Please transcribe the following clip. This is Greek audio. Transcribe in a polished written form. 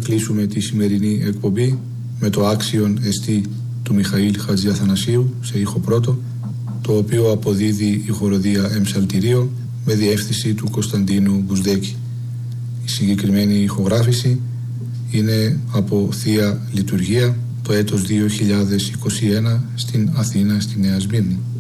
κλείσουμε τη σημερινή εκπομπή με το άξιον εστί του Μιχαήλ Χατζιαθανασίου σε ήχο πρώτο, το οποίο αποδίδει η χοροδία Εμψαλτηρίο με διεύθυνση του Κωνσταντίνου Μπουσδέκη. Η συγκεκριμένη ηχογράφηση είναι από Θεία Λειτουργία το έτος 2021 στην Αθήνα, στη Νέα Σμύρνη.